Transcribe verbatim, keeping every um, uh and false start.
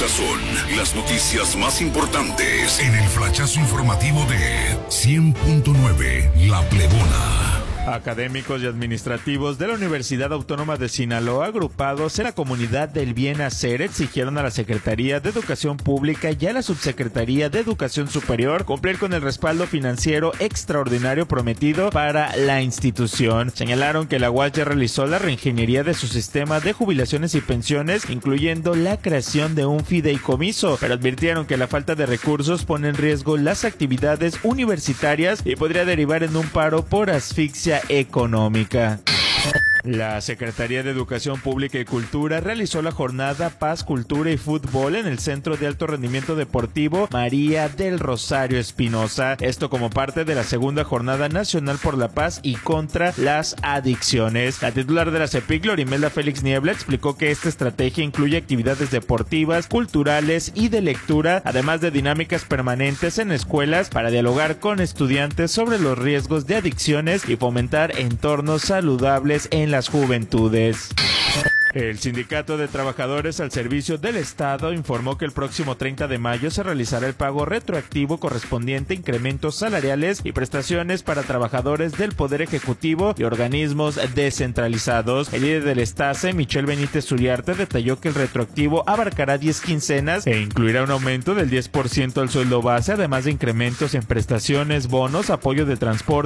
Son las noticias más importantes en el flachazo informativo de cien punto nueve La Plebona. Académicos y administrativos de la Universidad Autónoma de Sinaloa, agrupados en la comunidad del Bien Hacer, exigieron a la Secretaría de Educación Pública y a la Subsecretaría de Educación Superior cumplir con el respaldo financiero extraordinario prometido para la institución. Señalaron que la U A S ya realizó la reingeniería de su sistema de jubilaciones y pensiones, incluyendo la creación de un fideicomiso, pero advirtieron que la falta de recursos pone en riesgo las actividades universitarias y podría derivar en un paro por asfixia económica. La Secretaría de Educación Pública y Cultura realizó la jornada Paz, Cultura y Fútbol en el Centro de Alto Rendimiento Deportivo María del Rosario Espinosa. Esto como parte de la segunda Jornada Nacional por la Paz y contra las Adicciones. La titular de la CEPIC, Glorimelda Félix Niebla, explicó que esta estrategia incluye actividades deportivas, culturales y de lectura, además de dinámicas permanentes en escuelas para dialogar con estudiantes sobre los riesgos de adicciones y fomentar entornos saludables en las juventudes. El Sindicato de Trabajadores al Servicio del Estado informó que el próximo treinta de mayo se realizará el pago retroactivo correspondiente a incrementos salariales y prestaciones para trabajadores del Poder Ejecutivo y organismos descentralizados. El líder del Estase, Michelle Benítez Uriarte, detalló que el retroactivo abarcará diez quincenas e incluirá un aumento del diez por ciento al sueldo base, además de incrementos en prestaciones, bonos, apoyo de transporte